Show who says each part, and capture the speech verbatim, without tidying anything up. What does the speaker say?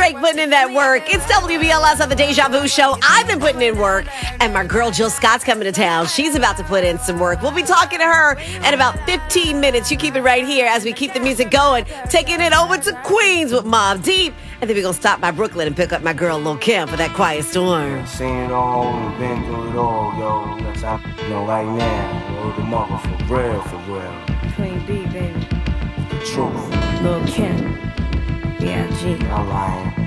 Speaker 1: Drake putting in that work. It's W B L S on the Deja Vu Show. I've been putting in work, and my girl Jill Scott's coming to town. She's about to put in some work. We'll be talking to her in about fifteen minutes. You keep it right here as we keep the music going, taking it over to Queens with Mobb Deep, and then we're going to stop by Brooklyn and pick up my girl Lil' Kim for that Quiet Storm.
Speaker 2: Seen it all, been through it all, yo. Let's out, you know, right now. Word the mother for real, for real.
Speaker 3: Queen B, baby.
Speaker 2: The truth.
Speaker 3: Lil' Kim. B I G.
Speaker 2: I'm lying.